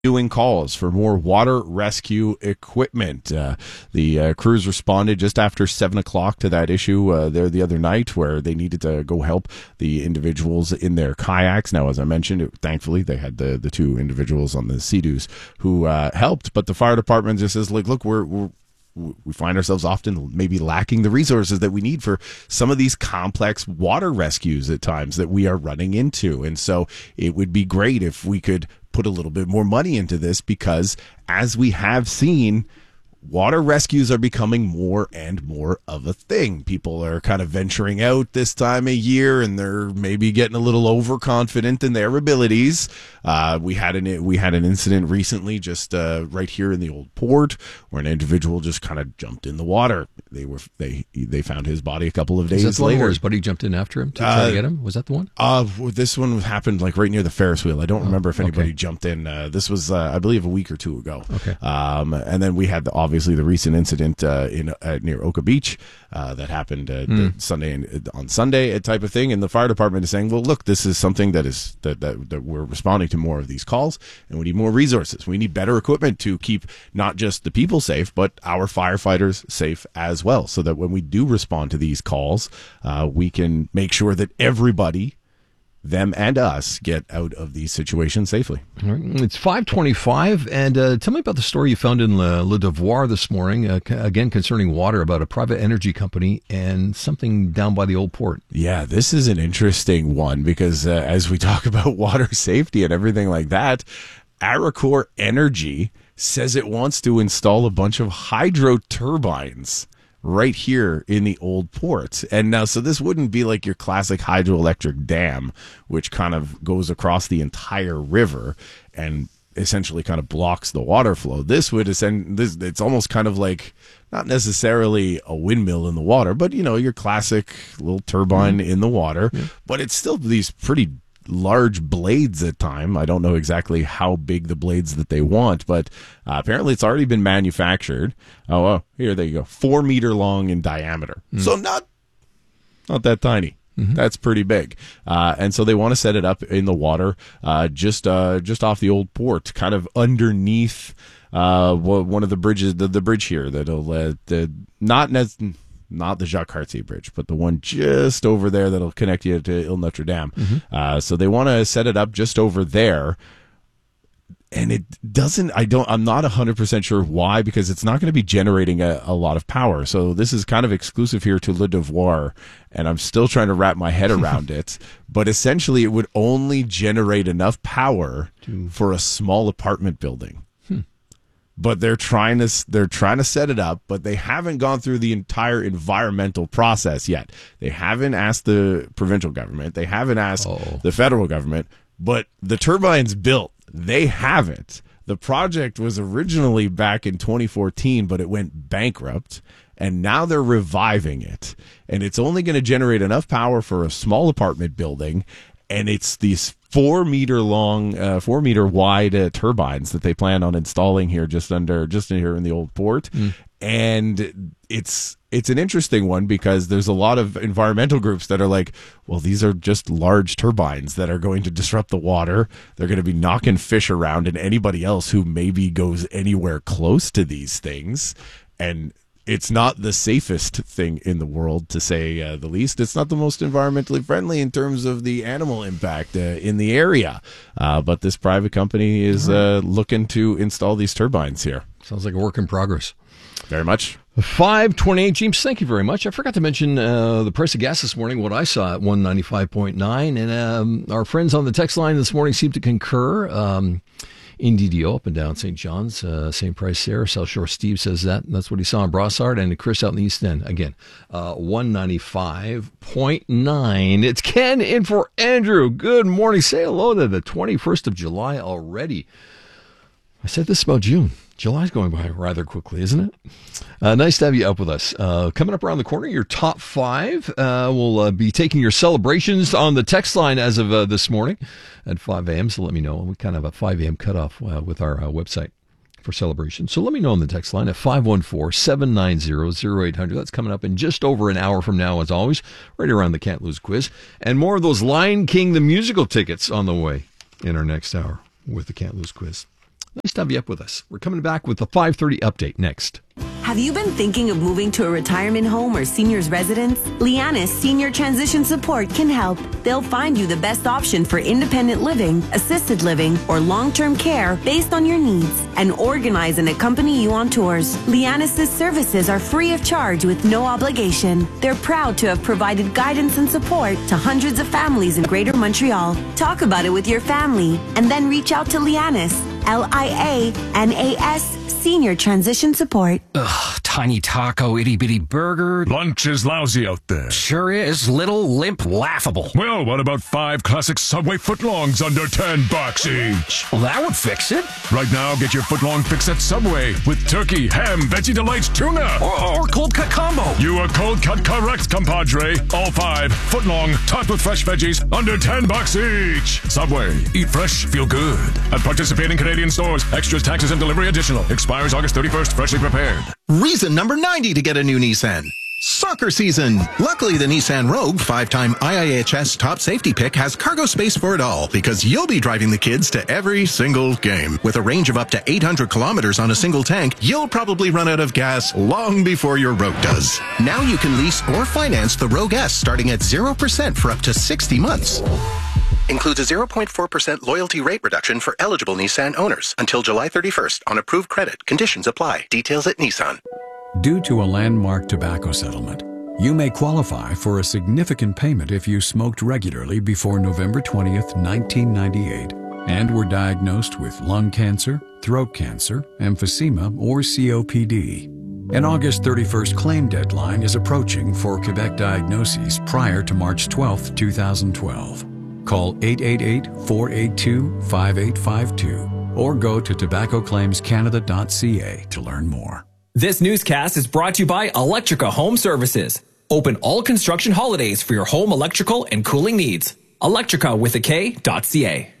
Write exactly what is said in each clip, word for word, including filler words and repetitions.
doing calls for more water rescue equipment. Uh, the uh, crews responded just after seven o'clock to that issue uh, there the other night, where they needed to go help the individuals in their kayaks. Now, as I mentioned, it, thankfully they had the, the two individuals on the Sea-Doos who uh, helped, but the fire department just says, like, look, we're, we're we find ourselves often maybe lacking the resources that we need for some of these complex water rescues at times that we are running into. And so it would be great if we could put a little bit more money into this, because as we have seen, water rescues are becoming more and more of a thing. People are kind of venturing out this time of year, and they're maybe getting a little overconfident in their abilities. Uh, we had an we had an incident recently, just uh, right here in the Old Port, where an individual just kind of jumped in the water. They were they they found his body a couple of days Is that the later. One where his buddy jumped in after him to try uh, to get him? Was that the one? Uh, this one happened like right near the Ferris wheel. I don't Oh, remember if anybody okay. jumped in. Uh, this was, uh, I believe, a week or two ago. Okay. Um, and then we had the, obviously the recent incident uh, in uh, near Oka Beach uh, that happened uh, Mm. the Sunday and, on Sunday, a type of thing. And the fire department is saying, well, look, this is something that is that, that that we're responding to more of these calls, and we need more resources. We need better equipment to keep not just the people safe, but our firefighters safe as well, so that when we do respond to these calls, uh, we can make sure that everybody, them and us, get out of these situations safely. All right. It's five twenty-five, and uh, tell me about the story you found in Le, Le Devoir this morning, uh, c- again concerning water, about a private energy company and something down by the Old Port. Yeah, this is an interesting one, because uh, as we talk about water safety and everything like that, Aracor Energy says it wants to install a bunch of hydro turbines right here in the Old Port. And now, so this wouldn't be like your classic hydroelectric dam, which kind of goes across the entire river and essentially kind of blocks the water flow. This would ascend, this, it's almost kind of like, not necessarily a windmill in the water, but, you know, your classic little turbine mm. in the water. Yeah. But it's still these pretty large blades at time. I don't know exactly how big the blades that they want, but uh, apparently it's already been manufactured. Oh, oh, here they go. Four meter long in diameter. Mm. So not, not that tiny. Mm-hmm. That's pretty big. Uh, and so they want to set it up in the water, uh, just, uh, just off the Old Port, kind of underneath, uh, one of the bridges, the, the bridge here that'll, uh, the, not necessarily, not the Jacques Cartier Bridge, but the one just over there that'll connect you to Ile Notre Dame. Mm-hmm. Uh, so they want to set it up just over there. And it doesn't, I don't, I'm not one hundred percent sure why, because it's not going to be generating a, a lot of power. So this is kind of exclusive here to Le Devoir, and I'm still trying to wrap my head around it. But essentially, it would only generate enough power for a small apartment building. But they're trying to they're trying to set it up, but they haven't gone through the entire environmental process yet. They haven't asked the provincial government. They haven't asked oh. the federal government. But the turbine's built. They have it. The project was originally back in twenty fourteen, but it went bankrupt, and now they're reviving it. And it's only going to generate enough power for a small apartment building, and it's these four meter long, uh, four meter wide uh, turbines that they plan on installing here, just under, just here in the Old Port. Mm. And it's it's an interesting one, because there's a lot of environmental groups that are like, well, these are just large turbines that are going to disrupt the water. They're going to be knocking fish around, and anybody else who maybe goes anywhere close to these things. And it's not the safest thing in the world, to say uh, the least. It's not the most environmentally friendly in terms of the animal impact uh, in the area. Uh, but this private company is uh, looking to install these turbines here. Sounds like a work in progress. Very much. five twenty-eight, James, thank you very much. I forgot to mention uh, the price of gas this morning, what I saw at one ninety-five point nine. And um, our friends on the text line this morning seem to concur. Um, in D D O up and down Saint John's, uh, same price there. South Shore Steve says that. That's what he saw in Brossard. And Chris out in the East End, again, uh, one ninety-five point nine. It's Ken in for Andrew. Good morning. Say hello to the twenty-first of July already. I said this about June. July's going by rather quickly, isn't it? Uh, nice to have you up with us. Uh, coming up around the corner, your top five. Uh, we'll uh, be taking your celebrations on the text line as of uh, this morning at five a.m. So let me know. We kind of have a five a.m. cutoff uh, with our uh, website for celebrations. So let me know on the text line at five one four, seven nine zero, zero eight hundred. That's coming up in just over an hour from now, as always, right around the Can't Lose quiz. And more of those Lion King the musical tickets on the way in our next hour with the Can't Lose quiz. Nice to have you up with us. We're coming back with the five thirty update next. Have you been thinking of moving to a retirement home or senior's residence? Lianis Senior Transition Support can help. They'll find you the best option for independent living, assisted living, or long-term care based on your needs and organize and accompany you on tours. Lianis' services are free of charge with no obligation. They're proud to have provided guidance and support to hundreds of families in Greater Montreal. Talk about it with your family and then reach out to Lianis, L I A N A S, Senior Transition Support. Ugh, tiny taco, itty bitty burger. Lunch is lousy out there. Sure is. Little, limp, laughable. Well, what about five classic Subway footlongs under ten bucks each? Well, that would fix it. Right now, get your footlong fix at Subway with turkey, ham, veggie delights, tuna. Or, or cold cut combo. You are cold cut correct, compadre. All five footlong, topped with fresh veggies, under ten bucks each. Subway. Eat fresh, feel good. At participating Canadian stores. Extras, taxes, and delivery additional. Expires August thirty-first. Freshly prepared. Reason number ninety to get a new Nissan. Soccer season. Luckily, the Nissan Rogue, five-time I I H S top safety pick, has cargo space for it all because you'll be driving the kids to every single game. With a range of up to eight hundred kilometers on a single tank, you'll probably run out of gas long before your Rogue does. Now you can lease or finance the Rogue S starting at zero percent for up to sixty months. Includes a zero point four percent loyalty rate reduction for eligible Nissan owners until July thirty-first on approved credit. Conditions apply. Details at Nissan. Due to a landmark tobacco settlement, you may qualify for a significant payment if you smoked regularly before November twentieth, nineteen ninety-eight, and were diagnosed with lung cancer, throat cancer, emphysema, or C O P D. An August thirty-first claim deadline is approaching for Quebec diagnoses prior to March twelfth, two thousand twelve. Call eight eight eight, four eight two, five eight five two or go to tobacco claims canada dot c a to learn more. This newscast is brought to you by Electrica Home Services. Open all construction holidays for your home electrical and cooling needs. Electrica with a K dot C A.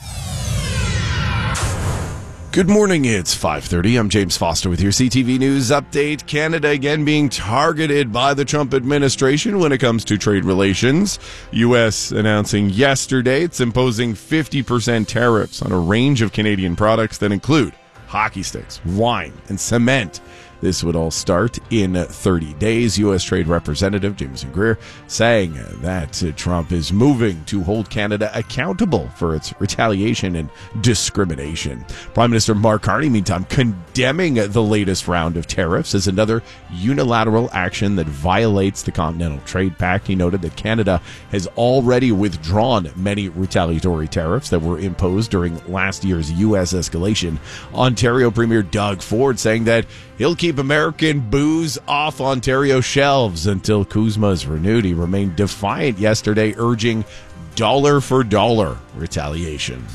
Good morning, it's five thirty. I'm James Foster with your C T V News update. Canada again being targeted by the Trump administration when it comes to trade relations. U S announcing yesterday it's imposing fifty percent tariffs on a range of Canadian products that include hockey sticks, wine, and cement. This would all start in thirty days. U S Trade Representative Jameson Greer saying that Trump is moving to hold Canada accountable for its retaliation and discrimination. Prime Minister Mark Carney, meantime, condemning the latest round of tariffs as another unilateral action that violates the Continental Trade Pact. He noted that Canada has already withdrawn many retaliatory tariffs that were imposed during last year's U S escalation. Ontario Premier Doug Ford saying that he'll keep American booze off Ontario shelves until Kuzma is renewed. He remained defiant yesterday, urging dollar for dollar retaliation.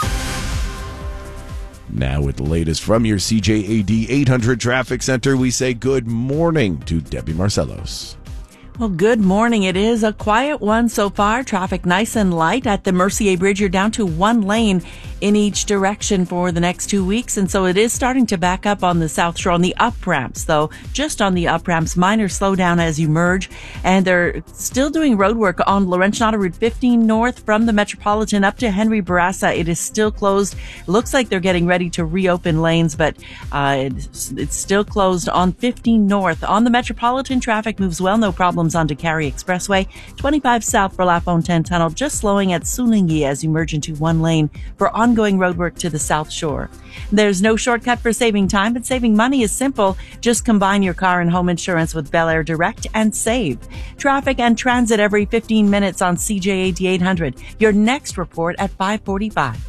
Now with the latest from your C J A D eight hundred Traffic Center, we say good morning to Debbie Marcellos. Well, good morning. It is a quiet one so far. Traffic nice and light at the Mercier Bridge. You're down to one lane in each direction for the next two weeks. And so it is starting to back up on the South Shore on the up ramps, though. Just on the up ramps, minor slowdown as you merge. And they're still doing road work on Laurentian Route fifteen north from the Metropolitan up to Henry Bourassa. It is still closed. It looks like they're getting ready to reopen lanes, but uh, it's, it's still closed on fifteen north. On the Metropolitan, traffic moves well, no problems onto Cary Expressway. twenty-five south for La Fontaine Tunnel, just slowing at Soulinghi as you merge into one lane for ongoing roadwork to the South Shore. There's no shortcut for saving time, but saving money is simple. Just combine your car and home insurance with Bel Air Direct and save. Traffic and transit every fifteen minutes on C J A D eight hundred. Your next report at five forty-five.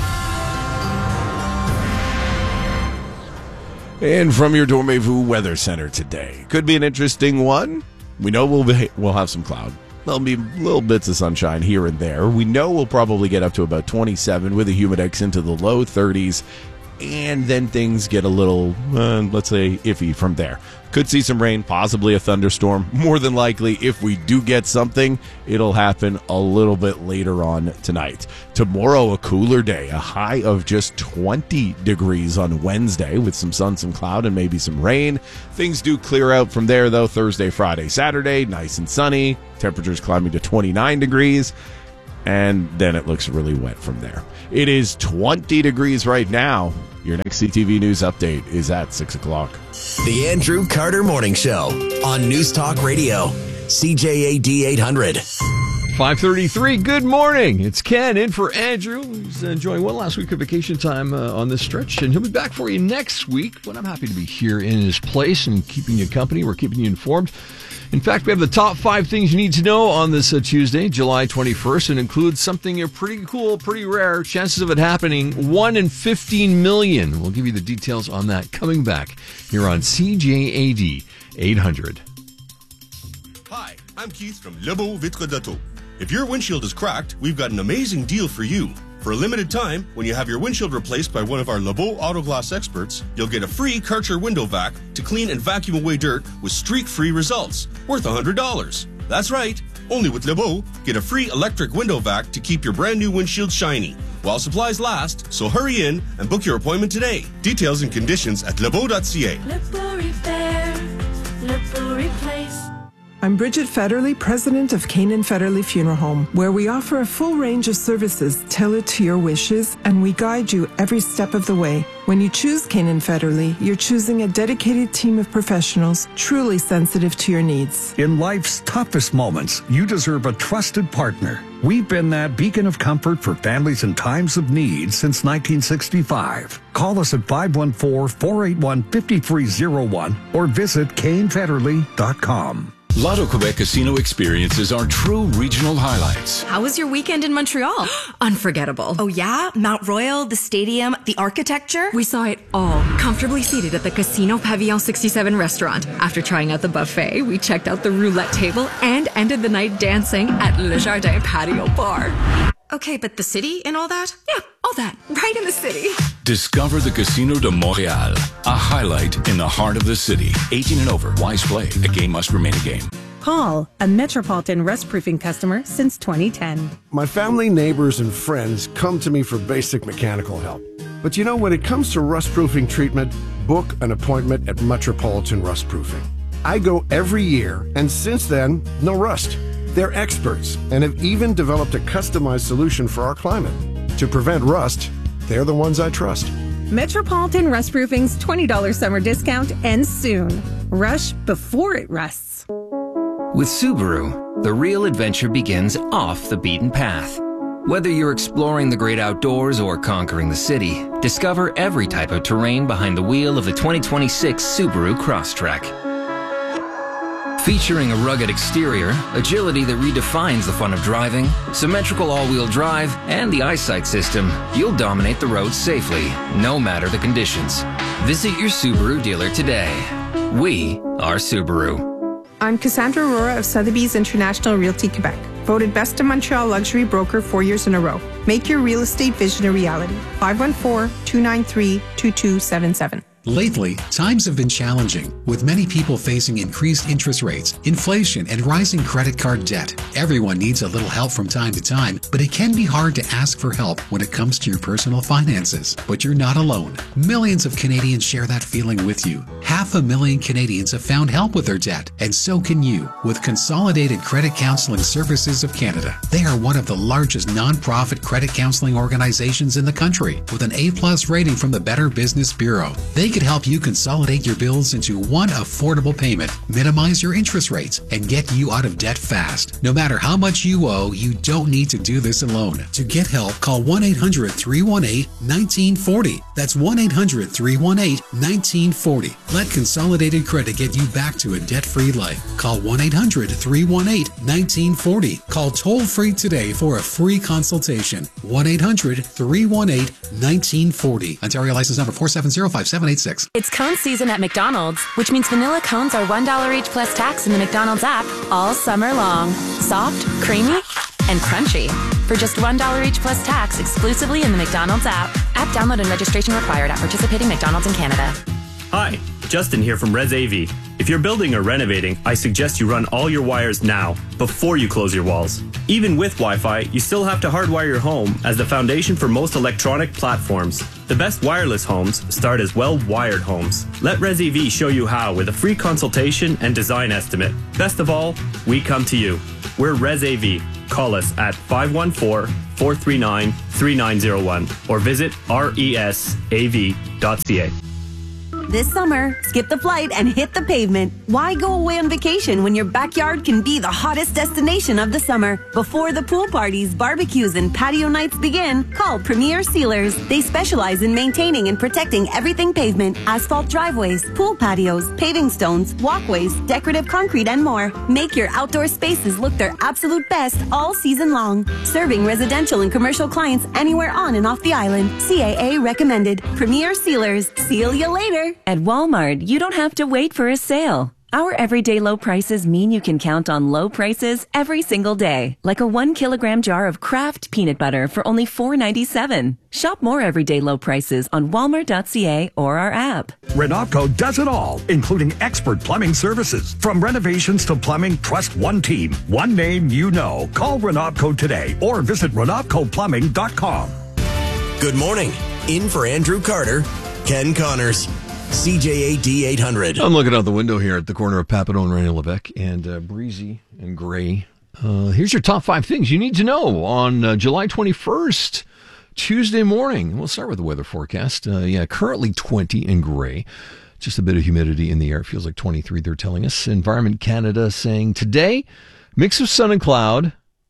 And from your Dormez-vous Weather Center today, could be an interesting one. We know we'll be, we'll have some cloud. There'll be little bits of sunshine here and there. We know we'll probably get up to about twenty-seven with a humidex into the low thirties. And then things get a little, uh, let's say, iffy from there. Could see some rain, possibly a thunderstorm. More than likely, if we do get something, it'll happen a little bit later on tonight. Tomorrow, a cooler day, a high of just twenty degrees on Wednesday with some sun, some cloud, and maybe some rain. Things do clear out from there, though. Thursday, Friday, Saturday, nice and sunny. Temperatures climbing to twenty-nine degrees. And then it looks really wet from there. It is twenty degrees right now. Your C T V News Update is at six o'clock. The Andrew Carter Morning Show on News Talk Radio, C J A D eight hundred. five thirty-three, good morning. It's Ken in for Andrew. He's enjoying one last week of vacation time uh, on this stretch, and he'll be back for you next week, but I'm happy to be here in his place and keeping you company. We're keeping you informed. In fact, we have the top five things you need to know on this uh, Tuesday, July twenty-first, and includes something uh, pretty cool, pretty rare. Chances of it happening, one in fifteen million. We'll give you the details on that coming back here on C J A D eight hundred. Hi, I'm Keith from Lebeau Vitre d'Auto. If your windshield is cracked, we've got an amazing deal for you. For a limited time, when you have your windshield replaced by one of our Lebeau Auto Glass experts, you'll get a free Karcher window vac to clean and vacuum away dirt with streak-free results, worth one hundred dollars. That's right. Only with Lebeau, get a free electric window vac to keep your brand new windshield shiny while supplies last, so hurry in and book your appointment today. Details and conditions at lebeau dot c a. Lebeau Repair, Lebeau Replace. I'm Bridget Federley, president of Canaan Federley Funeral Home, where we offer a full range of services tailored to your wishes, and we guide you every step of the way. When you choose Canaan Federley, you're choosing a dedicated team of professionals truly sensitive to your needs. In life's toughest moments, you deserve a trusted partner. We've been that beacon of comfort for families in times of need since nineteen sixty-five. Call us at five one four, four eight one, five three zero one or visit Kane Federley dot com. Lotto Quebec casino experiences are true regional highlights. How was your weekend in Montreal? Unforgettable. Oh yeah? Mount Royal, the stadium, the architecture? We saw it all, comfortably seated at the Casino Pavillon sixty-seven restaurant. After trying out the buffet, we checked out the roulette table and ended the night dancing at Le Jardin Patio Bar. Okay, but the city and all that? Yeah, all that, right in the city. Discover the Casino de Montréal, a highlight in the heart of the city. eighteen and over, wise play. A game must remain a game. Paul, a Metropolitan Rust Proofing customer since twenty ten. My family, neighbors, and friends come to me for basic mechanical help. But you know, when it comes to rust proofing treatment, book an appointment at Metropolitan Rust Proofing. I go every year, and since then, no rust. They're experts and have even developed a customized solution for our climate. To prevent rust, they're the ones I trust. Metropolitan Rust Proofing's twenty dollars summer discount ends soon. Rush before it rusts. With Subaru, the real adventure begins off the beaten path. Whether you're exploring the great outdoors or conquering the city, discover every type of terrain behind the wheel of the twenty twenty-six Subaru Crosstrek. Featuring a rugged exterior, agility that redefines the fun of driving, symmetrical all-wheel drive, and the eyesight system, you'll dominate the roads safely, no matter the conditions. Visit your Subaru dealer today. We are Subaru. I'm Cassandra Aurora of Sotheby's International Realty Quebec, voted Best of Montreal Luxury Broker four years in a row. Make your real estate vision a reality. five one four, two nine three, two two seven seven. Lately, times have been challenging, with many people facing increased interest rates, inflation, and rising credit card debt. Everyone needs a little help from time to time, but it can be hard to ask for help when it comes to your personal finances. But you're not alone. Millions of Canadians share that feeling with you. Half a million Canadians have found help with their debt, and so can you, with Consolidated Credit Counseling Services of Canada. They are one of the largest non-profit credit counseling organizations in the country, with an A-plus rating from the Better Business Bureau. They could help you consolidate your bills into one affordable payment, minimize your interest rates, and get you out of debt fast. No matter how much you owe, you don't need to do this alone. To get help, call one eight hundred, three one eight, one nine four zero. That's one eight hundred, three one eight, one nine four zero. Let Consolidated Credit get you back to a debt-free life. Call one eight hundred, three one eight, one nine four zero. Call toll-free today for a free consultation. one eight hundred, three one eight, one nine four zero. Ontario license number four seven zero five seven eight six. It's cone season at McDonald's, which means vanilla cones are one dollar each plus tax in the McDonald's app all summer long. Soft, creamy, and crunchy. For just one dollar each plus tax exclusively in the McDonald's app. App download and registration required at participating McDonald's in Canada. Hi, Justin here from Res A V. If you're building or renovating, I suggest you run all your wires now, before you close your walls. Even with Wi-Fi, you still have to hardwire your home as the foundation for most electronic platforms. The best wireless homes start as well-wired homes. Let Res A V show you how with a free consultation and design estimate. Best of all, we come to you. We're ResAV. Call us at five one four, four three nine, three nine zero one or visit R E S A V dot C A. This summer, skip the flight and hit the pavement. Why go away on vacation when your backyard can be the hottest destination of the summer? Before the pool parties, barbecues, and patio nights begin, call Premier Sealers. They specialize in maintaining and protecting everything pavement, asphalt driveways, pool patios, paving stones, walkways, decorative concrete, and more. Make your outdoor spaces look their absolute best all season long. Serving residential and commercial clients anywhere on and off the island. C A A recommended. Premier Sealers. Seal you later. At Walmart, you don't have to wait for a sale. Our everyday low prices mean you can count on low prices every single day. Like a one kilogram jar of Kraft peanut butter for only four ninety-seven. Shop more everyday low prices on walmart dot c a or our app. Renopco does it all, including expert plumbing services. From renovations to plumbing, trust one team, one name you know. Call Renopco today or visit renopco plumbing dot com. Good morning. In for Andrew Carter, Ken Connors. C J A D eight hundred. I'm looking out the window here at the corner of Papineau and Rainier-Levesque, and uh, breezy and gray. Uh, here's your top five things you need to know on uh, July twenty-first, Tuesday morning. We'll start with the weather forecast. Uh, yeah, currently twenty and gray. Just a bit of humidity in the air. It feels like twenty-three, they're telling us. Environment Canada saying today, mix of sun and cloud,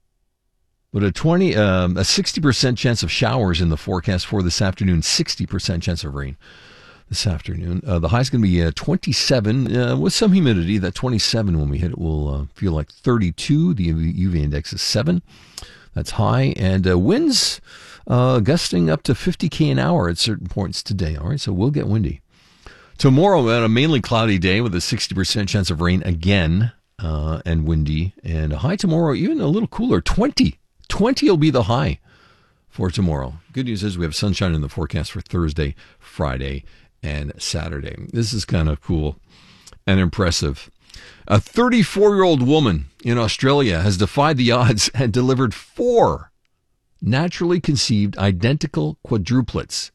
but a twenty, um, a sixty percent chance of showers in the forecast for this afternoon, sixty percent chance of rain this afternoon. Uh, the high is going to be uh, twenty-seven uh, with some humidity. That twenty-seven, when we hit it, will uh, feel like thirty-two. The U V index is seven. That's high. And uh, winds uh, gusting up to fifty kilometers an hour at certain points today. All right, so we'll get windy. Tomorrow, a mainly cloudy day with a sixty percent chance of rain again uh, and windy. And a high tomorrow, even a little cooler, twenty. twenty will be the high for tomorrow. Good news is we have sunshine in the forecast for Thursday, Friday, and Saturday. This is kind of cool and impressive. A thirty-four-year-old woman in Australia has defied the odds and delivered four naturally conceived identical quadruplets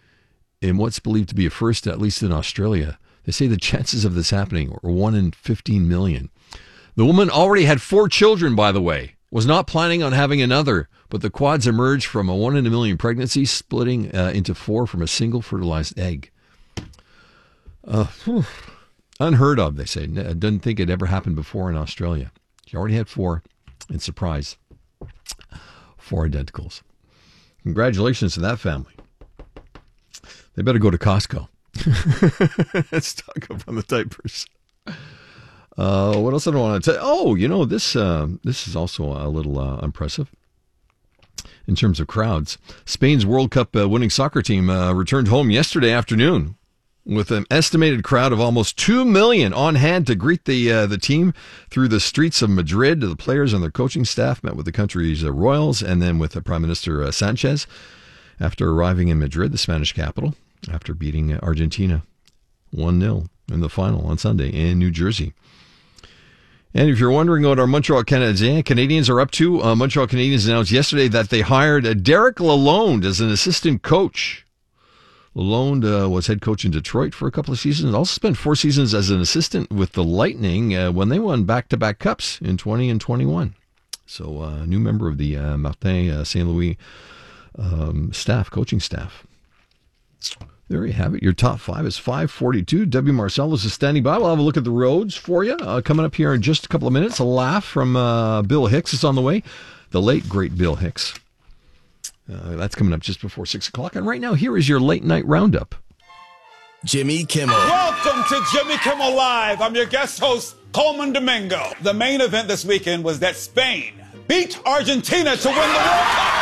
in what's believed to be a first, at least in Australia. They say the chances of this happening are one in fifteen million. The woman already had four children, by the way, was not planning on having another, but the quads emerged from a one in a million pregnancy, splitting uh, into four from a single fertilized egg. Uh, whew, unheard of, they say. I didn't think it ever happened before in Australia. She already had four, and surprise, four identicals. Congratulations to that family. They better go to Costco. Stock up on the diapers. Uh, what else do I want to tell? Oh, you know, this uh, this is also a little uh, impressive in terms of crowds. Spain's World Cup uh, winning soccer team uh, returned home yesterday afternoon with an estimated crowd of almost two million on hand to greet the uh, the team through the streets of Madrid. The players and their coaching staff met with the country's uh, royals and then with uh, Prime Minister uh, Sanchez after arriving in Madrid, the Spanish capital, after beating uh, Argentina one nil in the final on Sunday in New Jersey. And if you're wondering what our Montreal Canadiens, Canadians are up to, uh, Montreal Canadiens announced yesterday that they hired uh, Derek Lalonde as an assistant coach. Lalonde uh, was head coach in Detroit for a couple of seasons. Also spent four seasons as an assistant with the Lightning uh, when they won back-to-back cups in twenty and twenty-one. So a uh, new member of the uh, Martin uh, Saint Louis um, staff, coaching staff. There you have it. Your top five is five forty-two. W. Marcellus is standing by. We'll have a look at the roads for you. Uh, coming up here in just a couple of minutes, a laugh from uh, Bill Hicks is on the way. The late, great Bill Hicks. Uh, that's coming up just before six o'clock. And right now, here is your late night roundup. Jimmy Kimmel. Welcome to Jimmy Kimmel Live. I'm your guest host, Coleman Domingo. The main event this weekend was that Spain beat Argentina to win the World Cup.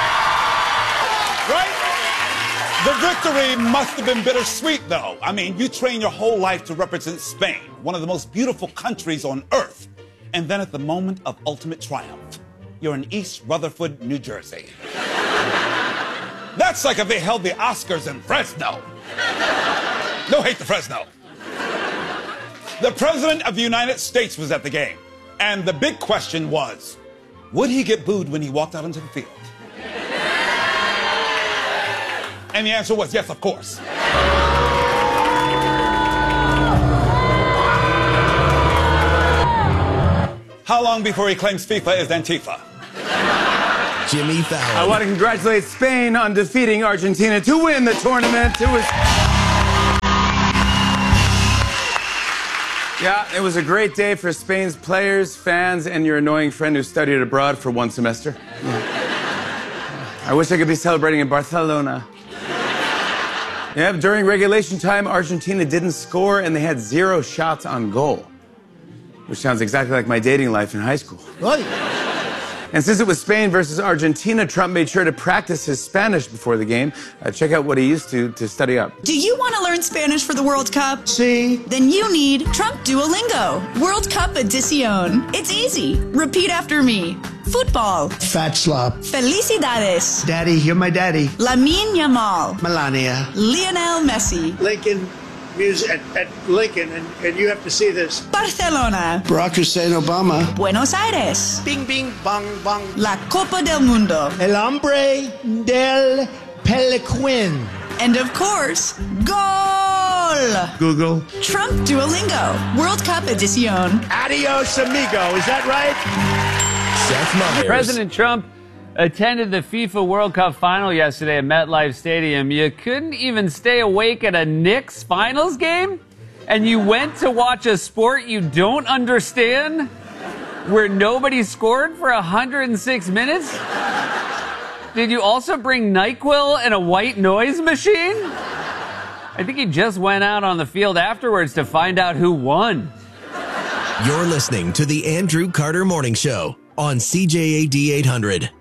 Right? The victory must have been bittersweet, though. I mean, you train your whole life to represent Spain, one of the most beautiful countries on earth. And then at the moment of ultimate triumph, you're in East Rutherford, New Jersey. That's like if they held the Oscars in Fresno. No hate to Fresno. The President of the United States was at the game. And the big question was, would he get booed when he walked out into the field? And the answer was yes, of course. how long before he claims FIFA is Antifa? Jimmy Fallon. I want to congratulate Spain on defeating Argentina to win the tournament. It was... Yeah, it was a great day for Spain's players, fans, and your annoying friend who studied abroad for one semester. Yeah. I wish I could be celebrating in Barcelona. Yeah, during regulation time, Argentina didn't score and they had zero shots on goal. Which sounds exactly like my dating life in high school. Right. And since it was Spain versus Argentina, Trump made sure to practice his Spanish before the game. Uh, check out what he used to to study up. Do you want to learn Spanish for the World Cup? See? Then you need Trump Duolingo. World Cup Edición. It's easy. Repeat after me. Football. Fat slop. Felicidades. Daddy, you're my daddy. Lamine Yamal. Melania. Lionel Messi. Lincoln. Music at, at Lincoln, and, and you have to see this. Barcelona. Barack Hussein Obama. Buenos Aires. Bing, bing, bong, bong. La Copa del Mundo. El hombre del Peliquin. And of course, goal! Google. Trump Duolingo. World Cup Edición. Adios, amigo. Is that right? Seth Meyers. President Trump attended the FIFA World Cup final yesterday at MetLife Stadium. You couldn't even stay awake at a Knicks finals game? And you went to watch a sport you don't understand? Where nobody scored for one hundred six minutes? Did you also bring NyQuil and a white noise machine? I think he just went out on the field afterwards to find out who won. You're listening to the Andrew Carter Morning Show on C J A D eight hundred.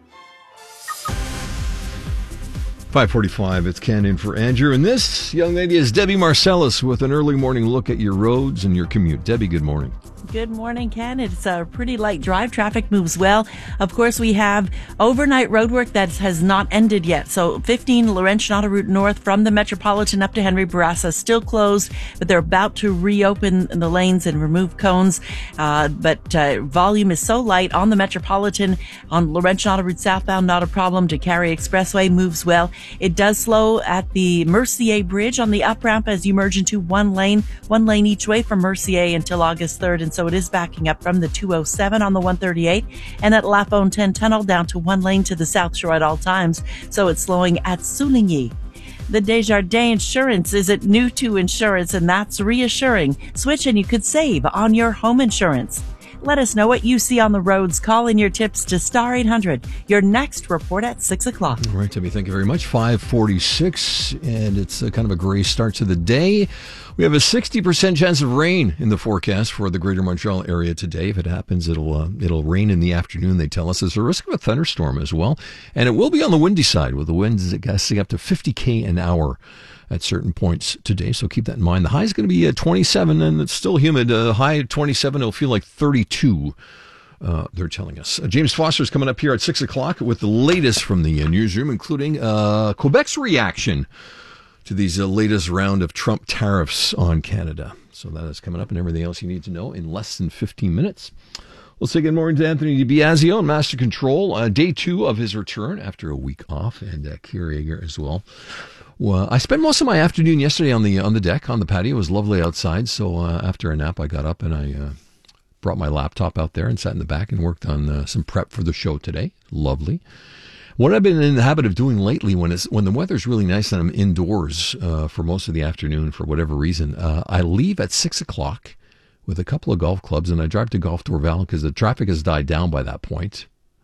five forty-five, it's Ken in for Andrew. And this young lady is Debbie Marcellus with an early morning look at your roads and your commute. Debbie, good morning. Good morning, Ken. It's a pretty light drive. Traffic moves well. Of course, we have overnight roadwork that has not ended yet. So fifteen Laurentian Route North from the Metropolitan up to Henry Bourassa still closed, but they're about to reopen the lanes and remove cones. Uh, but uh, volume is so light on the Metropolitan on Laurentian Route southbound, not a problem. To Carry Expressway moves well. It does slow at the Mercier Bridge on the up ramp as you merge into one lane, one lane each way from Mercier until August third. And so it is backing up from the two oh seven on the one thirty-eight and at La Fontaine Tunnel down to one lane to the South Shore at all times. So it's slowing at Souligny. The Desjardins Insurance isn't new to insurance, and that's reassuring. Switch and you could save on your home insurance. Let us know what you see on the roads. Call in your tips to Star eight hundred. Your next report at six o'clock. All right, Debbie, thank you very much. five forty-six, and it's a kind of a gray start to the day. We have a sixty percent chance of rain in the forecast for the greater Montreal area today. If it happens, it'll uh, it'll rain in the afternoon, they tell us. There's a risk of a thunderstorm as well. And it will be on the windy side, with the winds gusting up to fifty K an hour at certain points today. So keep that in mind. The high is going to be at twenty-seven, and it's still humid. Uh, high at twenty-seven, it'll feel like thirty-two. Uh, they're telling us. Uh, James Foster is coming up here at six o'clock with the latest from the uh, newsroom, including uh, Quebec's reaction to these uh, latest round of Trump tariffs on Canada. So that is coming up, and everything else you need to know in less than fifteen minutes. We'll say good morning to Anthony DiBiasio on Master Control. Uh, day two of his return after a week off, and uh, Kira Yeager as well. Well, I spent most of my afternoon yesterday on the on the deck, on the patio. It was lovely outside, so uh, after a nap, I got up and I uh, brought my laptop out there and sat in the back and worked on uh, some prep for the show today. Lovely. What I've been in the habit of doing lately, when it's when the weather's really nice and I'm indoors uh, for most of the afternoon for whatever reason, uh, I leave at six o'clock with a couple of golf clubs and I drive to Golf Dorval because the traffic has died down by that point.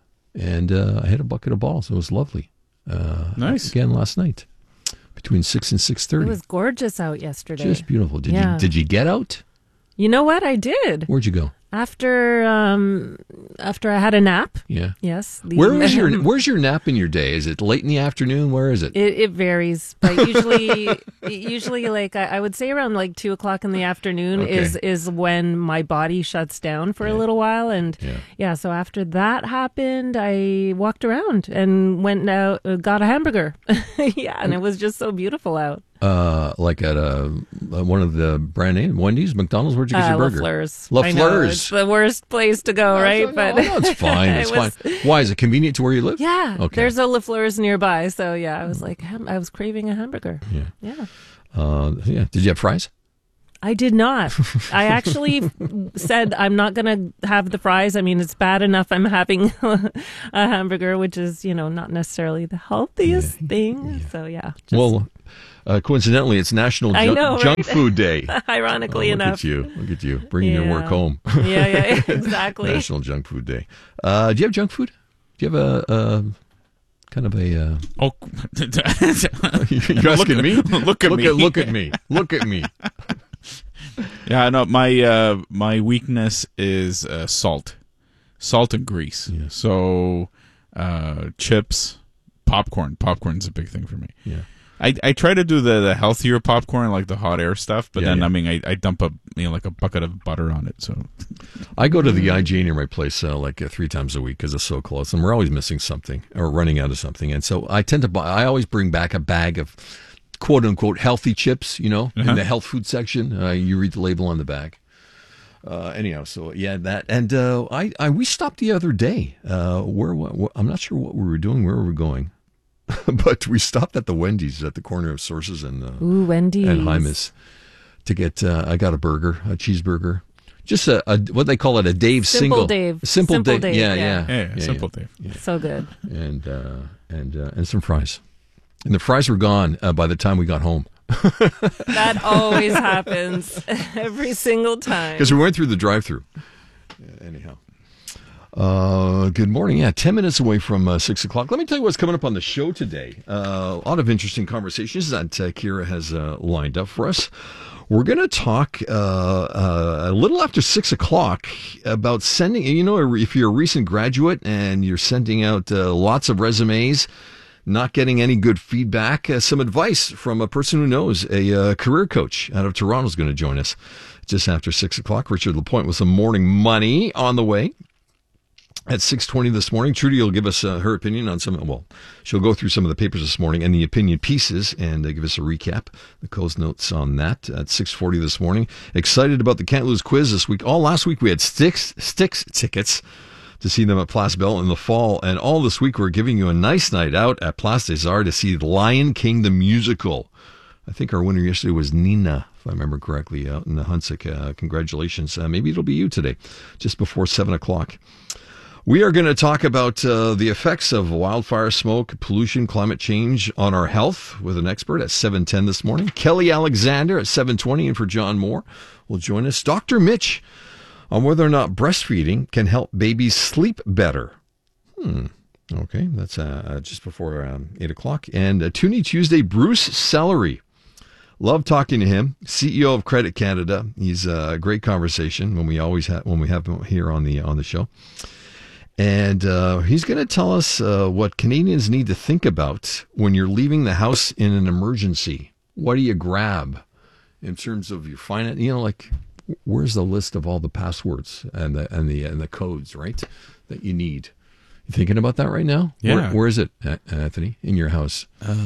And uh, I hit a bucket of balls. It was lovely. Uh, nice. Again last night. Between six and six thirty. It was gorgeous out yesterday. Just beautiful. Did yeah. you did you get out? You know what? I did. Where'd you go? After um, after I had a nap. Yeah. Yes. The, Where is your Where's your nap in your day? Is it late in the afternoon? Where is it? It, it varies, but usually, usually like I, I would say around like two o'clock in the afternoon Okay. is is when my body shuts down for Yeah. a little while, and yeah. yeah. So after that happened, I walked around and went out, uh, got a hamburger. Yeah, and it was just so beautiful out. Uh, like at a, one of the brand name Wendy's, McDonald's. Where'd you get Uh, your burger? LaFleur's. LaFleur's. I know, it's the worst place to go, right? No, but no, it's fine. It's it was, fine. Why is it convenient to where you live? Yeah. Okay. There's a LaFleur's nearby, so yeah, I was like, ham- I was craving a hamburger. Yeah. Yeah. Uh, yeah. Did you have fries? I did not. I actually said I'm not going to have the fries. I mean, it's bad enough I'm having a hamburger, which is, you know, not necessarily the healthiest yeah. thing. Yeah. So, yeah. Just... Well, uh, coincidentally, it's National Ju- know, Junk right? Food Day. Ironically oh, look enough. Look at you. Look at you. Bringing yeah. your work home. yeah, yeah, exactly. National Junk Food Day. Uh, do you have junk food? Do you have a... a kind of a... Uh... Oh, you're asking me? Look at look me. At, look at me. Look at me. Yeah, no, my uh, my weakness is uh, salt, salt and grease. Yeah. So uh, chips, popcorn. Popcorn's a big thing for me. Yeah. I, I try to do the, the healthier popcorn, like the hot air stuff, but yeah, then yeah. I mean I, I dump a you know like a bucket of butter on it. So I go to the I G near my place uh, like uh, three times a week because it's so close, and we're always missing something or running out of something, and so I tend to buy. I always bring back a bag of quote unquote healthy chips. You know, uh-huh. in the health food section, uh, you read the label on the bag. Uh, anyhow, so yeah, that and uh, I, I we stopped the other day. Uh, where what, I'm not sure what we were doing. Where were we going? But we stopped at the Wendy's at the corner of Sources and uh, Ooh, Wendy's and Hymas to get. Uh, I got a burger, a cheeseburger, just a, a what they call it, a Dave Simple single, Dave, simple, Simple Dave, Dave, yeah, yeah. yeah, yeah, yeah simple yeah. Dave, yeah. So good, and uh, and uh, and some fries, and the fries were gone uh, by the time we got home. That always happens every single time because we went through the drive-through. Yeah, anyhow. Uh, good morning. Yeah, ten minutes away from uh, six o'clock. Let me tell you what's coming up on the show today. Uh, a lot of interesting conversations that uh, Kira has uh, lined up for us. We're going to talk uh, uh, a little after six o'clock about sending, you know, if you're a recent graduate and you're sending out uh, lots of resumes, not getting any good feedback, uh, some advice from a person who knows, a uh, career coach out of Toronto is going to join us just after six o'clock. Richard Lapointe with some morning money on the way. At six twenty this morning, Trudy will give us uh, her opinion on some, well, she'll go through some of the papers this morning and the opinion pieces and uh, give us a recap, the Coast notes on that at six forty this morning. Excited about the Can't Lose quiz this week. All last week we had Sticks, Sticks tickets to see them at Place Belle in the fall. And all this week we're giving you a nice night out at Place des Arts to see Lion King the musical. I think our winner yesterday was Nina, if I remember correctly, out in the Huntsic. Uh, congratulations. Uh, maybe it'll be you today, just before seven o'clock. We are going to talk about uh, the effects of wildfire smoke, pollution, climate change on our health with an expert at seven ten this morning. Kelly Alexander at seven twenty, and for John Moore will join us. Doctor Mitch on whether or not breastfeeding can help babies sleep better. Hmm. Okay, that's uh, just before um, eight o'clock. And uh, Toonie Tuesday, Bruce Celery. Love talking to him, C E O of Credit Canada. He's a great conversation when we always have when we have him here on the on the show. And uh, he's going to tell us uh, what Canadians need to think about when you're leaving the house in an emergency. What do you grab in terms of your finance? You know, like where's the list of all the passwords and the and the and the codes, right, that you need? You thinking about that right now? Yeah. Where, where is it, Anthony? In your house? Uh,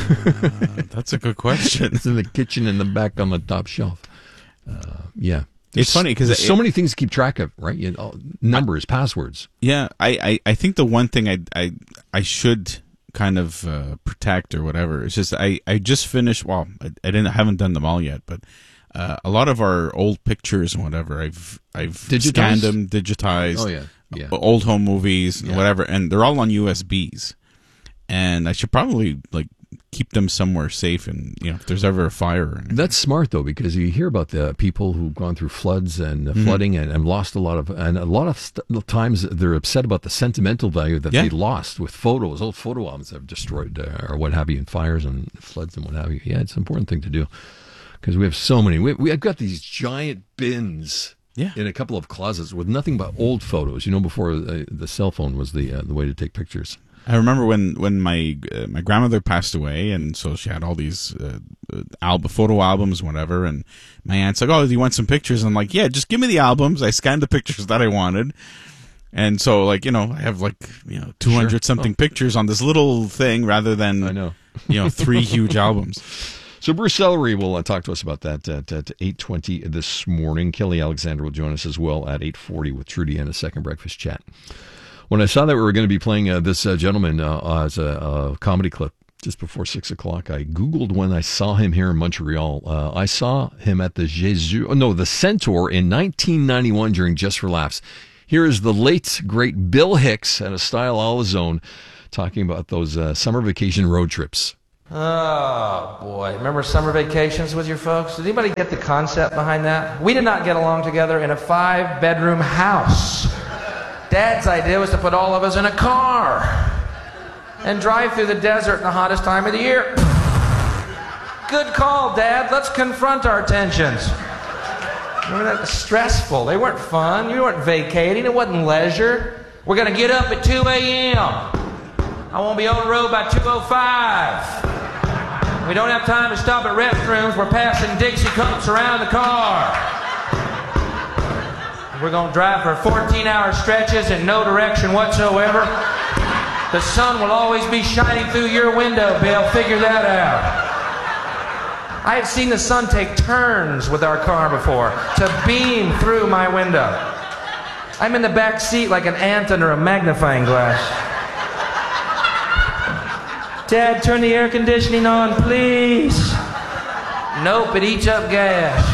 that's a good question. It's in the kitchen in the back on the top shelf. Uh, yeah. It's funny because there's so many things to keep track of, right? You know, numbers, I, passwords. Yeah, I, I, I think the one thing I I I should kind of uh, protect or whatever. It's just I, I just finished. Well, I, I didn't haven't done them all yet, but uh, a lot of our old pictures and whatever I've I've digitized? scanned them, digitized. Oh yeah, yeah. Old home movies and yeah. whatever, and they're all on U S Bs. And I should probably like keep them somewhere safe, and you know if there's ever a fire or anything. That's smart though, because you hear about the people who've gone through floods and uh, mm-hmm. flooding and, and lost a lot of, and a lot of st- times they're upset about the sentimental value that yeah. they lost with photos, old photo albums that have destroyed uh, or what have you in fires and floods and what have you. Yeah, it's an important thing to do because we have so many. We we have got these giant bins. Yeah. In a couple of closets with nothing but old photos. You know, before uh, the cell phone was the uh, the way to take pictures. I remember when when my uh, my grandmother passed away, and so she had all these uh, album photo albums, whatever. And my aunt's like, "Oh, do you want some pictures?" I'm like, "Yeah, just give me the albums." I scanned the pictures that I wanted, and so like you know, I have like you know two hundred sure. something oh. pictures on this little thing rather than I know you know three huge albums. So Bruce Celery will uh, talk to us about that at, at eight twenty this morning. Kelly Alexander will join us as well at eight forty with Trudy and a second breakfast chat. When I saw that we were going to be playing uh, this uh, gentleman uh, as a, a comedy clip just before six o'clock, I Googled when I saw him here in Montreal. Uh, I saw him at the Jesus, oh, no, the Centaur in nineteen ninety-one during Just for Laughs. Here is the late, great Bill Hicks at a Style all his own, talking about those uh, summer vacation road trips. Oh, boy. Remember summer vacations with your folks? Did anybody get the concept behind that? We did not get along together in a five-bedroom house. Dad's idea was to put all of us in a car and drive through the desert in the hottest time of the year. Good call, Dad. Let's confront our tensions. Remember that? Stressful. They weren't fun. You weren't vacating. It wasn't leisure. We're going to get up at two a.m. I won't be on the road by two oh five. We don't have time to stop at restrooms. We're passing Dixie cups around the car. We're going to drive for fourteen-hour stretches in no direction whatsoever. The sun will always be shining through your window, Bill. Figure that out. I have seen the sun take turns with our car before to beam through my window. I'm in the back seat like an ant under a magnifying glass. Dad, turn the air conditioning on, please. Nope, it eats up gas.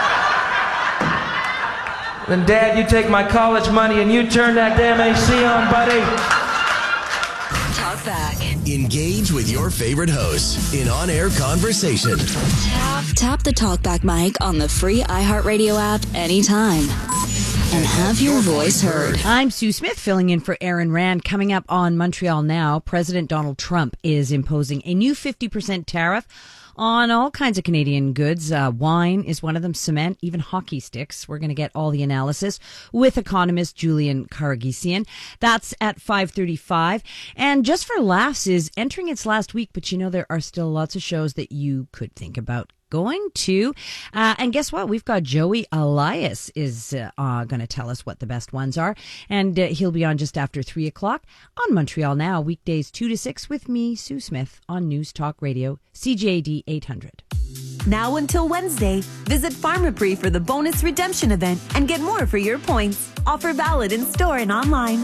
Then, Dad, you take my college money and you turn that damn A C on, buddy. Talk back. Engage with your favorite hosts in on-air conversation. Tap, tap the TalkBack mic on the free iHeartRadio app anytime. And have your voice heard. I'm Sue Smith filling in for Aaron Rand. Coming up on Montreal Now, President Donald Trump is imposing a new fifty percent tariff on all kinds of Canadian goods. Uh, wine is one of them, cement, even hockey sticks. We're going to get all the analysis with economist Julian Karagisian. That's at five thirty-five. And Just for Laughs is entering its last week, but you know there are still lots of shows that you could think about going to. Uh, and guess what? We've got Joey Elias is uh, uh, going to tell us what the best ones are. And uh, he'll be on just after three o'clock on Montreal Now, weekdays two to six with me, Sue Smith, on News Talk Radio, C J A D eight hundred. Now until Wednesday, visit Pharmaprix for the bonus redemption event and get more for your points. Offer valid in store and online.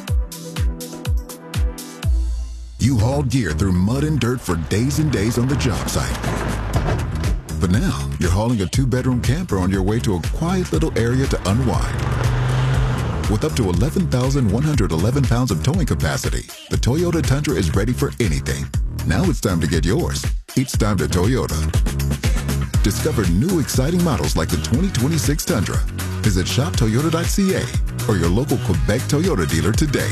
You hauled gear through mud and dirt for days and days on the job site. But now, you're hauling a two-bedroom camper on your way to a quiet little area to unwind. With up to eleven thousand one hundred eleven pounds of towing capacity, the Toyota Tundra is ready for anything. Now it's time to get yours. It's time to Toyota. Discover new exciting models like the twenty twenty-six Tundra. Visit shop toyota dot c a or your local Quebec Toyota dealer today.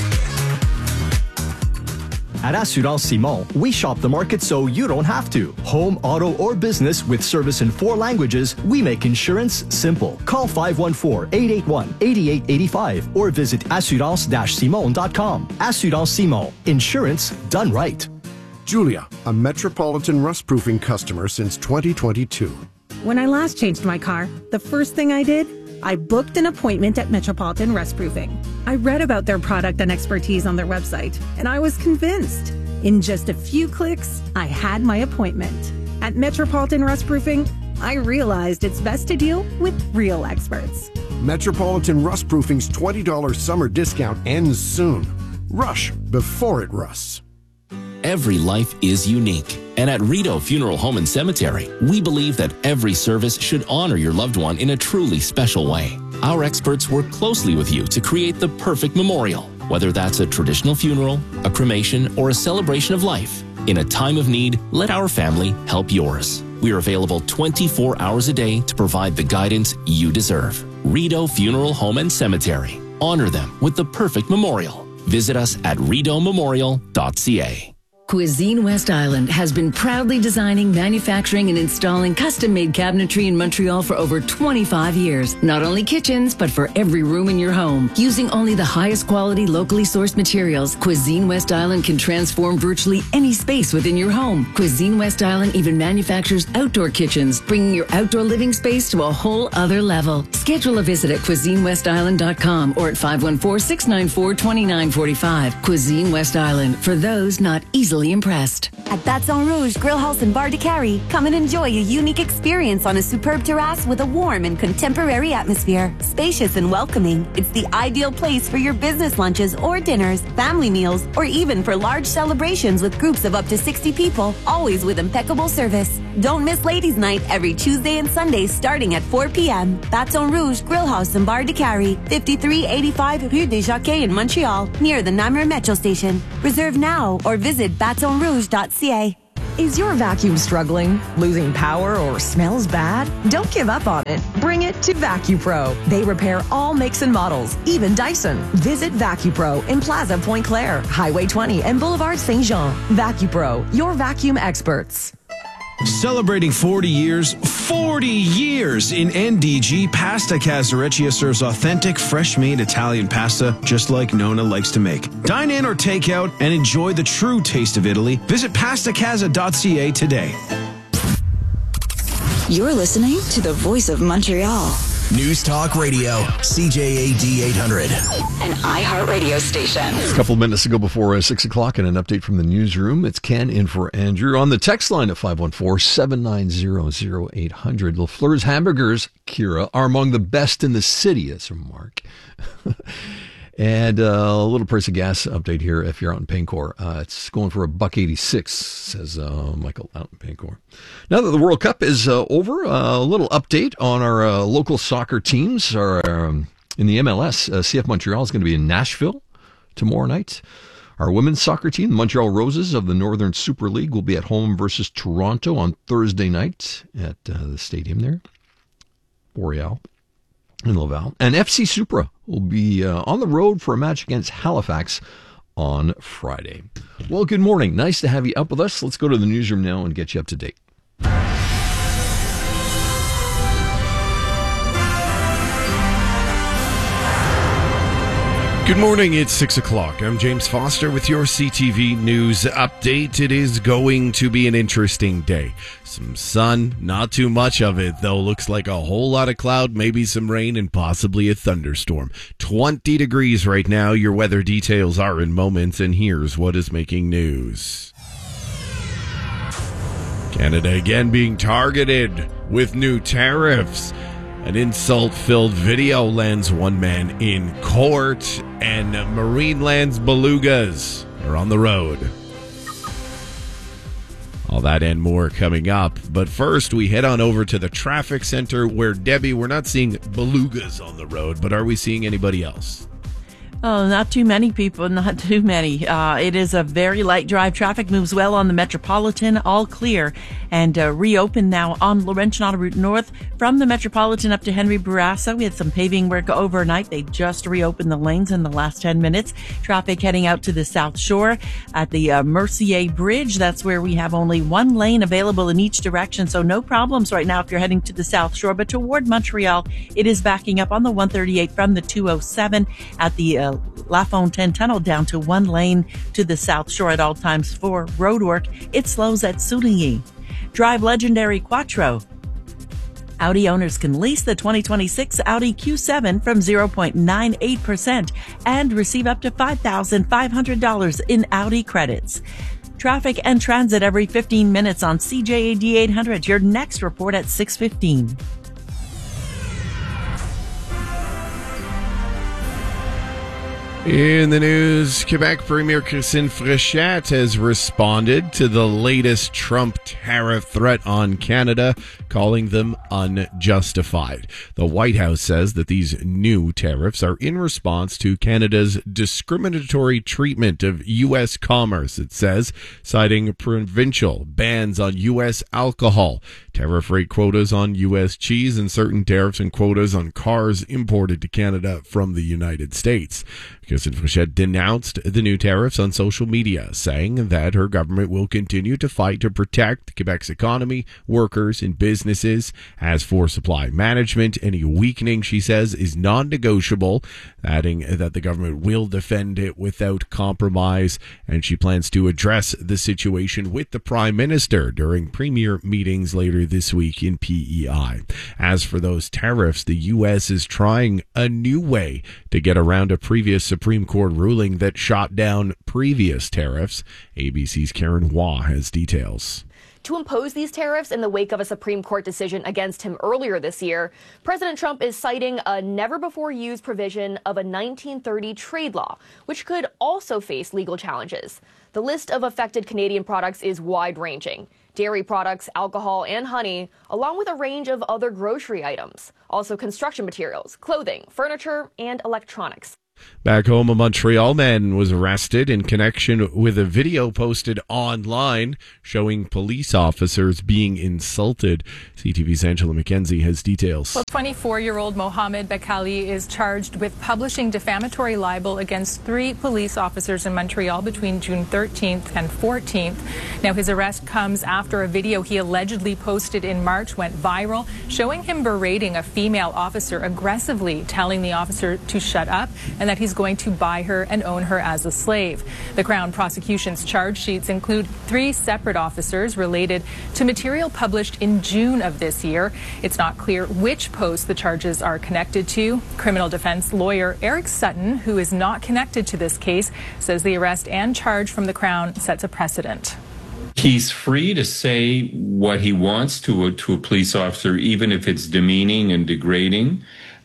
At Assurance Simon, we shop the market so you don't have to. Home, auto, or business with service in four languages, we make insurance simple. Call five one four, eight eight one, eight eight eight five or visit assurance dash simon dot com. Assurance Simon. Insurance done right. Julia, a Metropolitan rust-proofing customer since twenty twenty-two. When I last changed my car, the first thing I did, I booked an appointment at Metropolitan Rust Proofing. I read about their product and expertise on their website, and I was convinced. In just a few clicks, I had my appointment. At Metropolitan Rust Proofing, I realized it's best to deal with real experts. Metropolitan Rust Proofing's twenty dollars summer discount ends soon. Rush before it rusts. Every life is unique. And at Rideau Funeral Home and Cemetery, we believe that every service should honor your loved one in a truly special way. Our experts work closely with you to create the perfect memorial, whether that's a traditional funeral, a cremation, or a celebration of life. In a time of need, let our family help yours. We are available twenty-four hours a day to provide the guidance you deserve. Rideau Funeral Home and Cemetery. Honor them with the perfect memorial. Visit us at rideau memorial dot c a. Cuisine West Island has been proudly designing, manufacturing, and installing custom-made cabinetry in Montreal for over twenty-five years. Not only kitchens, but for every room in your home. Using only the highest quality, locally sourced materials, Cuisine West Island can transform virtually any space within your home. Cuisine West Island even manufactures outdoor kitchens, bringing your outdoor living space to a whole other level. Schedule a visit at cuisine west island dot com or at five one four, six nine four, two nine four five. Cuisine West Island, for those not easily fully impressed. At Baton Rouge Grill House and Bar de Cary, come and enjoy a unique experience on a superb terrace with a warm and contemporary atmosphere. Spacious and welcoming, it's the ideal place for your business lunches or dinners, family meals, or even for large celebrations with groups of up to sixty people, always with impeccable service. Don't miss Ladies' Night every Tuesday and Sunday starting at four p.m. Baton Rouge Grill House and Bar de Cary, fifty-three eighty-five Rue des Jacquets in Montreal, near the Namur Metro Station. Reserve now or visit baton rouge dot c a. Is your vacuum struggling, losing power, or smells bad? Don't give up on it. Bring it to VacuPro. They repair all makes and models, even Dyson. Visit VacuPro in Plaza Point Claire, Highway twenty, and Boulevard Saint Jean. VacuPro, your vacuum experts. Celebrating forty years, forty years in N D G, Pasta Casareccia serves authentic, fresh-made Italian pasta just like Nona likes to make. Dine in or take out and enjoy the true taste of Italy. Visit pasta casa dot c a today. You're listening to the Voice of Montreal. News Talk Radio, C J A D eight hundred. An iHeart radio station. A couple of minutes ago before uh, six o'clock and an update from the newsroom. It's Ken in for Andrew on the text line at five one four, seven nine zero, zero eight hundred. LaFleur's Hamburgers, Kira, are among the best in the city. That's from Mark. And uh, a little price of gas update here if you're out in Payncourt. Uh, it's going for a buck eighty-six, says uh, Michael out in Payncourt. Now that the World Cup is uh, over, uh, a little update on our uh, local soccer teams. Our, um, in the M L S, uh, C F Montreal is going to be in Nashville tomorrow night. Our women's soccer team, the Montreal Roses of the Northern Super League, will be at home versus Toronto on Thursday night at uh, the stadium there, Boreal in Laval. And F C Supra will be uh, on the road for a match against Halifax on Friday. Well, good morning. Nice to have you up with us. Let's go to the newsroom now and get you up to date. Good morning, it's six o'clock. I'm James Foster with your C T V News update. It is going to be an interesting day. Some sun, not too much of it, though. Looks like a whole lot of cloud, maybe some rain, and possibly a thunderstorm. twenty degrees right now. Your weather details are in moments, and here's what is making news. Canada again being targeted with new tariffs. An insult-filled video lands one man in court, and Marineland's belugas are on the road. All that and more coming up. But first, we head on over to the traffic center where, Debbie, we're not seeing belugas on the road, but are we seeing anybody else? Oh, not too many people, not too many. Uh, it is a very light drive. Traffic moves well on the Metropolitan, all clear, and uh, reopened now on Laurentian Autoroute North from the Metropolitan up to Henry Bourassa. We had some paving work overnight. They just reopened the lanes in the last ten minutes. Traffic heading out to the South Shore at the uh, Mercier Bridge. That's where we have only one lane available in each direction, so no problems right now if you're heading to the South Shore. But toward Montreal, it is backing up on the one thirty-eight from the two oh seven at the uh, La Fontaine Tunnel down to one lane to the South Shore at all times for roadwork. It slows at Souligny. Drive legendary Quattro. Audi owners can lease the twenty twenty-six Audi Q seven from zero point nine eight percent and receive up to five thousand five hundred dollars in Audi credits. Traffic and transit every fifteen minutes on C J A D eight hundred. Your next report at six fifteen. In the news, Quebec Premier Christine Fréchette has responded to the latest Trump tariff threat on Canada, calling them unjustified. The White House says that these new tariffs are in response to Canada's discriminatory treatment of U S commerce, it says, citing provincial bans on U S alcohol, tariff rate quotas on U S cheese, and certain tariffs and quotas on cars imported to Canada from the United States. Christine Fréchette denounced the new tariffs on social media, saying that her government will continue to fight to protect Quebec's economy, workers, and businesses. As for supply management, any weakening, she says, is non-negotiable, adding that the government will defend it without compromise, and she plans to address the situation with the Prime Minister during premier meetings later this week in P E I. As for those tariffs, the U S is trying a new way to get around a previous Supreme Court ruling that shot down previous tariffs. A B C's Karen Waugh has details. To impose these tariffs in the wake of a Supreme Court decision against him earlier this year, President Trump is citing a never-before-used provision of a nineteen thirty trade law, which could also face legal challenges. The list of affected Canadian products is wide-ranging. Dairy products, alcohol, and honey, along with a range of other grocery items. Also construction materials, clothing, furniture, and electronics. Back home, a Montreal man was arrested in connection with a video posted online showing police officers being insulted. C T V's Angela McKenzie has details. Well, twenty-four-year-old Mohamed Bakali is charged with publishing defamatory libel against three police officers in Montreal between June thirteenth and fourteenth. Now, his arrest comes after a video he allegedly posted in March went viral, showing him berating a female officer, aggressively telling the officer to shut up and that he's going to buy her and own her as a slave. The Crown prosecution's charge sheets include three separate officers related to material published in June of this year. It's not clear which posts the charges are connected to. Criminal defense lawyer Eric Sutton, who is not connected to this case, says the arrest and charge from the Crown sets a precedent. He's free to say what he wants to a, to a police officer, even if it's demeaning and degrading.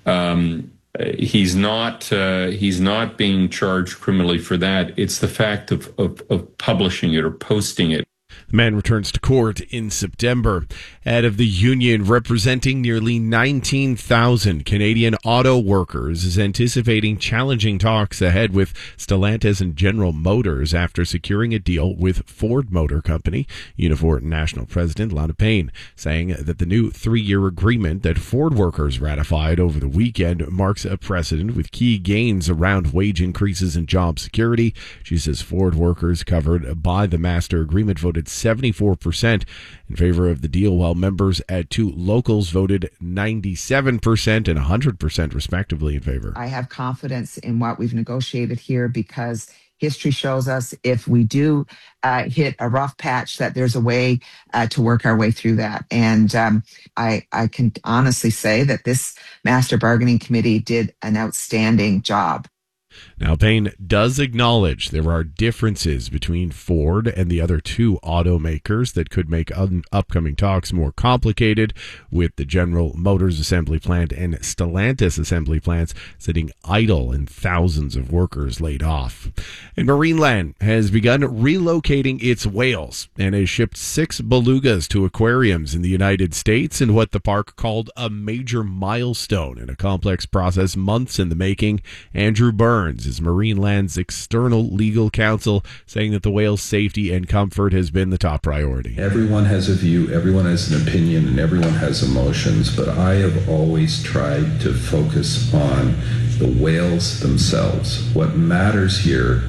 Um, He's not uh, he's not being charged criminally for that. It's the fact of, of, of publishing it or posting it. The man returns to court in September. Head of the union representing nearly nineteen thousand Canadian auto workers is anticipating challenging talks ahead with Stellantis and General Motors after securing a deal with Ford Motor Company. Unifor National President Lana Payne saying that the new three-year agreement that Ford workers ratified over the weekend marks a precedent with key gains around wage increases and job security. She says Ford workers covered by the master agreement voted seventy-four percent in favor of the deal, while members at two locals voted ninety-seven percent and one hundred percent respectively in favor. I have confidence in what we've negotiated here because history shows us if we do uh, hit a rough patch that there's a way uh, to work our way through that. And um, I, I can honestly say that this Master Bargaining Committee did an outstanding job. Now, Payne does acknowledge there are differences between Ford and the other two automakers that could make un- upcoming talks more complicated, with the General Motors assembly plant and Stellantis assembly plants sitting idle and thousands of workers laid off. And Marineland has begun relocating its whales and has shipped six belugas to aquariums in the United States in what the park called a major milestone in a complex process months in the making. Andrew Burns is Marineland's external legal counsel, saying that the whale's safety and comfort has been the top priority. Everyone has a view, everyone has an opinion, and everyone has emotions, but I have always tried to focus on the whales themselves. What matters here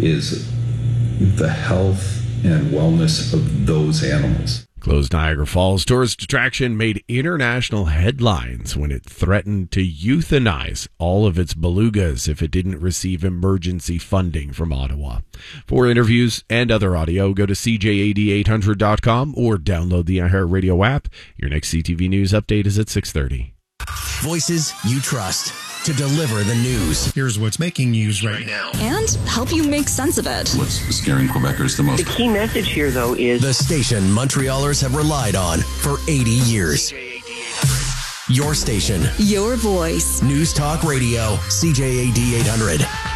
is the health and wellness of those animals. Closed Niagara Falls tourist attraction made international headlines when it threatened to euthanize all of its belugas if it didn't receive emergency funding from Ottawa. For interviews and other audio, go to C J A D eight hundred dot com or download the iHeartRadio app. Your next C T V News update is at six thirty. Voices you trust to deliver the news. Here's what's making news right now. And help you make sense of it. What's scaring Quebecers the most? The key message here, though, is the station Montrealers have relied on for eighty years. Your station. Your voice. News Talk Radio, C J A D eight hundred.